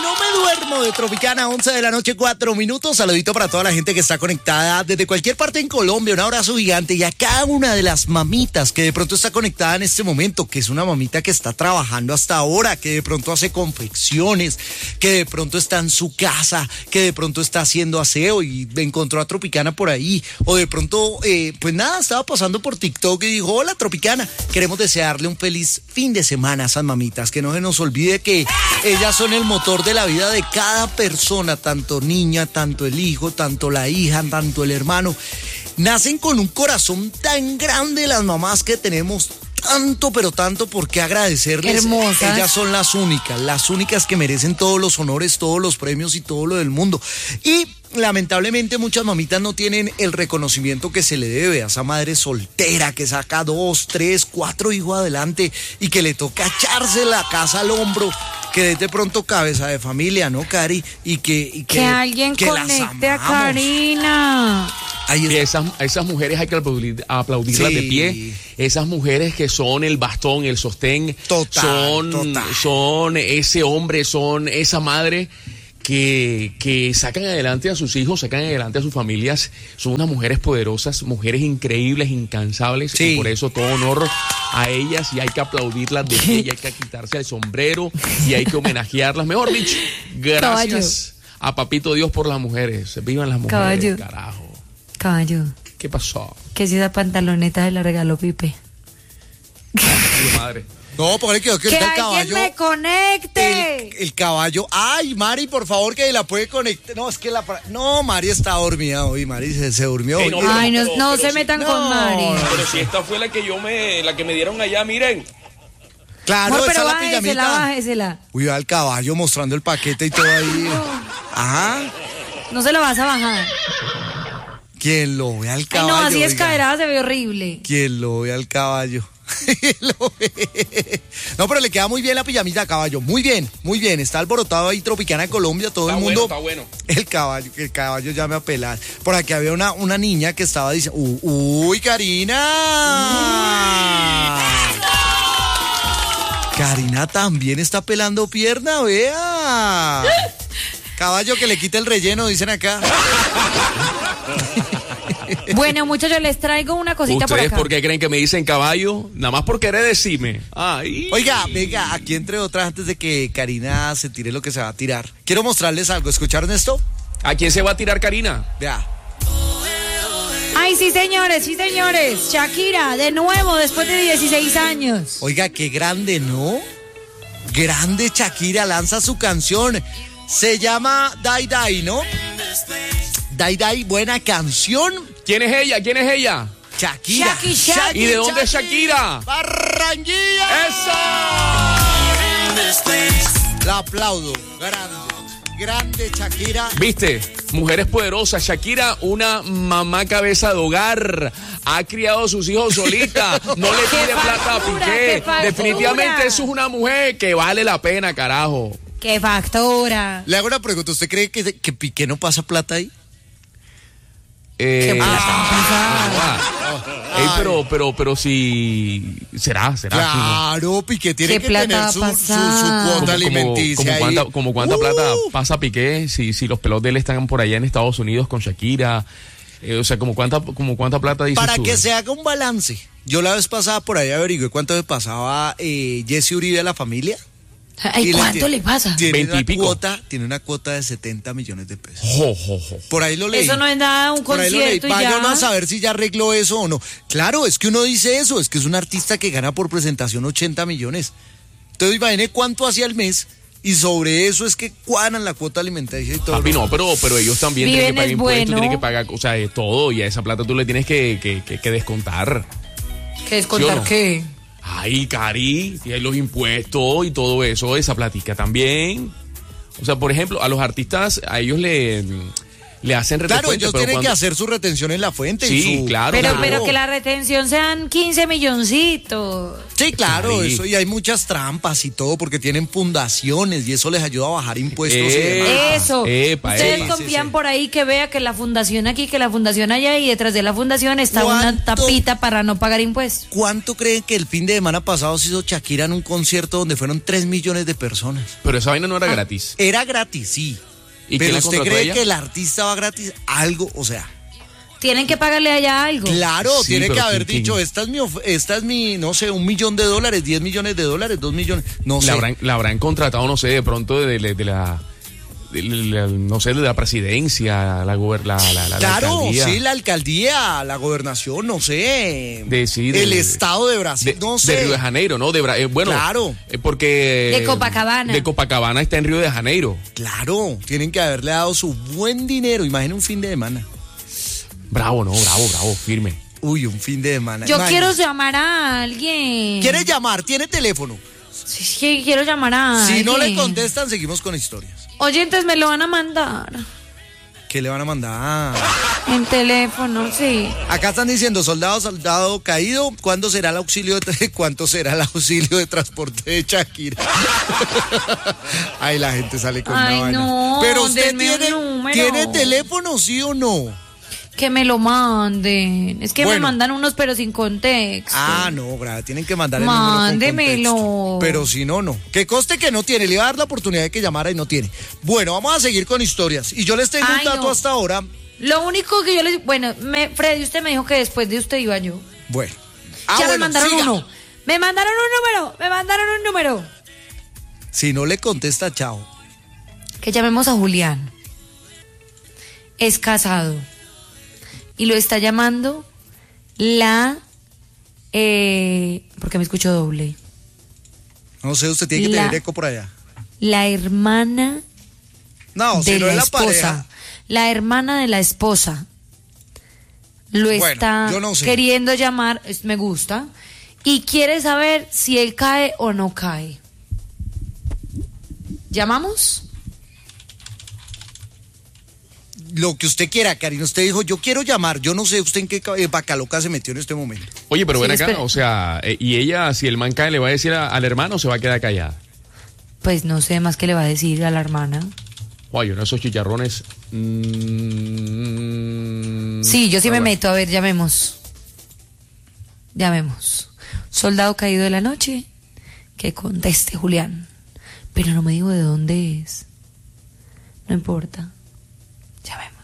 No me duermo de Tropicana, 11 de la noche, 4 minutos. Saludito para toda la gente que está conectada desde cualquier parte en Colombia. Un abrazo gigante y a cada una de las mamitas que de pronto está conectada en este momento, que es una mamita que está trabajando hasta ahora, que de pronto hace confecciones, que de pronto está en su casa, que de pronto está haciendo aseo y encontró a Tropicana por ahí. O de pronto, pues nada, estaba pasando por TikTok y dijo, hola Tropicana, queremos desearle un feliz fin de semana a esas mamitas. Que no se nos olvide que ellas son el motor de la vida de cada persona, tanto niña, tanto el hijo, tanto la hija, tanto el hermano. Nacen con un corazón tan grande las mamás que tenemos tanto, pero tanto por qué agradecerles. Hermosas. Ellas son las únicas que merecen todos los honores, todos los premios y todo lo del mundo. Y lamentablemente muchas mamitas no tienen el reconocimiento que se le debe a esa madre soltera que saca 2, 3, 4 hijos adelante y que le toca echarse la casa al hombro, que es de pronto cabeza de familia, ¿no, Cari? Y que alguien que conecte a Karina. Y esas mujeres hay que aplaudirlas Sí. de pie. Esas mujeres que son el bastón, el sostén, son ese hombre, son esa madre que sacan adelante a sus hijos, sacan adelante a sus familias. Son unas mujeres poderosas, mujeres increíbles, incansables. Sí. Y por eso todo honor a ellas y hay que aplaudirlas de pie y hay que quitarse el sombrero y hay que homenajearlas. Mejor dicho, gracias a Papito Dios por las mujeres. Vivan las mujeres, Caballo. carajo. Caballo, ¿Qué pasó? que si esa pantaloneta se la regaló Pipe. Mi madre. No, porque quedó que ¡Que ahorita el alguien caballo. me conecte! El caballo. Ay, Mari, por favor, que la puede conectar. No, es que no, Mari está dormida hoy. Mari se durmió. Ey, no, hoy. Ay, pero no se sí. metan No, con Mari. Pero si esta fue la que me dieron allá, miren. Claro, Amor, esa pero es la bájesela, pijamita. bájesela. Uy, va el caballo mostrando el paquete y todo ahí. Ajá. No se lo vas a bajar. Quien lo ve al Ay, caballo. no, así oiga. descaderada se ve horrible. Quien lo ve al caballo. Lo ve. No, pero le queda muy bien la pijamita a caballo. Muy bien, muy bien. Está alborotado ahí Tropicana Colombia, todo Está el bueno, mundo. está bueno. El caballo ya me apela. Por aquí había una niña que estaba diciendo, uy, Karina. Karina también está pelando pierna, vea. Caballo que le quite el relleno, dicen acá. Bueno, muchachos, les traigo una cosita por ¿Ustedes acá. por qué creen que me dicen caballo? Nada más por querer decirme. Ay. Oiga, venga, aquí entre otras, antes de que Karina se tire lo que se va a tirar, quiero mostrarles algo. ¿Escucharon esto? ¿A quién se va a tirar Karina? Vea. Ay, sí, señores, sí, señores. Shakira, de nuevo, después de 16 años. Oiga, qué grande, ¿no? Grande Shakira, lanza su canción. Se llama Dai Dai, ¿no? Dai Dai, buena canción. ¿Quién es ella? ¿Quién es ella? Shakira. Shaki. ¿Y de dónde es Shakira? ¡Barranquilla! ¡Eso! La aplaudo. Grande Shakira. ¿Viste? Mujeres poderosas. Shakira, una mamá cabeza de hogar. Ha criado a sus hijos solita. No le pide plata a factura, Piqué. qué factura! Definitivamente eso es una mujer que vale la pena, carajo. ¡Qué factura! Le hago una pregunta. ¿Usted cree que Piqué no pasa plata ahí? ¡Qué plata! Pero si será. Claro, Piqué tiene ¿Qué que plata tener va a su pasar? cuota alimenticia ahí. Como cuánta plata pasa Piqué si los pelos de él están por allá en Estados Unidos con Shakira. O sea, como cuánta plata dices Para tú? que se haga un balance. Yo la vez pasada por ahí averigué cuánto le pasaba Jesse Uribe a la familia. Ay, Y ¿cuánto le pasa? Tiene 20 y pico. tiene una cuota de 70 millones de pesos. Jo, jo, jo. Por ahí lo leí. Eso no es nada, un Por ahí lo leí. concierto y Vaya ya. uno a saber si ya arregló eso o no. Claro, es que uno dice eso, es que es un artista que gana por presentación 80 millones. Entonces imagine cuánto hacía al mes y sobre eso es que cuadran la cuota alimentaria y todo. Papi, no, pero ellos también tienen que Viven pagar es impuestos, bueno. tienen que pagar, o sea, todo, y a esa plata tú le tienes que descontar. ¿Qué descontar ¿Sí o no? qué? Ay, Cari, y los impuestos y todo eso, esa platica también. O sea, por ejemplo, a los artistas, a ellos le hacen Claro, retecuento. ellos tienen que hacer su retención en la fuente. Sí, claro. Pero que la retención sean 15 milloncitos. Sí, claro, Sí. eso, y hay muchas trampas y todo porque tienen fundaciones y eso les ayuda a bajar impuestos y demás. Eso. Epa, Ustedes epa. confían por ahí que vea que la fundación aquí, que la fundación allá y detrás de la fundación está una tapita para no pagar impuestos. ¿Cuánto creen que el fin de semana pasado se hizo Shakira en un concierto donde fueron 3 millones de personas? Pero esa vaina no era gratis. Era gratis, sí. ¿Y quién Pero la ¿usted contrató a cree ella? que el artista va gratis? Algo, o sea... Tienen que pagarle allá algo. Claro, Sí, tiene que pero haber ¿quién? dicho, esta es mi, no sé, $1 millón, $10 millones, $2 millones, no sé. La habrán contratado, no sé, de pronto de no sé, de la presidencia, la Claro, alcaldía. sí, la alcaldía, la gobernación, no sé. Sí, el estado de Brasil, no sé. De Río de Janeiro, ¿no? Bueno, Claro. Porque... De Copacabana. De Copacabana está en Río de Janeiro. Claro, tienen que haberle dado su buen dinero. Imagina un fin de semana. Bravo, firme. Uy, un fin de semana. Yo Imagínate. quiero llamar a alguien. ¿Quiere llamar? ¿Tiene teléfono? Sí, quiero llamar a Si no le alguien. contestan, seguimos con historias. Oyentes, me lo van a mandar. ¿Qué le van a mandar? En teléfono, sí. Acá están diciendo, soldado caído, ¿cuánto será el auxilio de transporte de Shakira? Ay, la gente sale con Ay, una vaina. no, Pero usted denme un número. ¿tiene teléfono, sí o no? Que me lo manden. Es que me Bueno. mandan unos pero sin contexto. Ah, no, grave, tienen que mandar el Mándemelo. número con contexto. Pero si no, no. Que coste que no tiene, le iba a dar la oportunidad de que llamara y no tiene. Bueno, vamos a seguir con historias. Y yo les tengo un Ay, dato no. hasta ahora. Lo único que yo les... Bueno, Freddy, usted me dijo que después de usted iba yo. Bueno. Ya me bueno, mandaron siga. uno. Me mandaron un número. Si no le contesta, chao. Que llamemos a Julián. Es casado. Y lo está llamando porque me escucho doble. No sé, usted tiene que tener eco por allá. La hermana No, si de no la es la esposa. pareja. La hermana de la esposa. Lo Bueno, está yo no sé. queriendo llamar, me gusta, y quiere saber si él cae o no cae. ¿Llamamos? Lo que usted quiera, Karina. Usted dijo, yo quiero llamar. Yo no sé usted en qué vaca loca se metió en este momento. Oye, pero Sí, ven acá, espera. o sea, y ella, si el man cae, ¿le va a decir al hermano o se va a quedar callada? Pues no sé más qué le va a decir a la hermana. Oye, uno de esos chicharrones... Sí, yo sí me bueno. meto. A ver, llamemos. Soldado caído de la noche. Que conteste, Julián. Pero no me digo de dónde es. No importa. Llamemos.